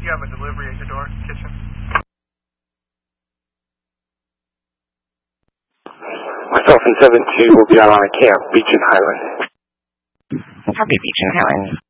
you have a delivery at your door, kitchen? Myself and 7-2 will be out on a camp, Beach and Highland. Copy, Beach and Highland.